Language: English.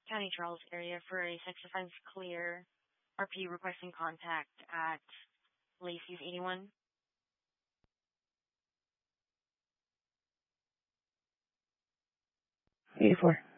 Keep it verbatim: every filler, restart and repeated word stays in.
County Charles area for a sex offense clear. R P requesting contact at Lacey's eighty-one. eighty-four.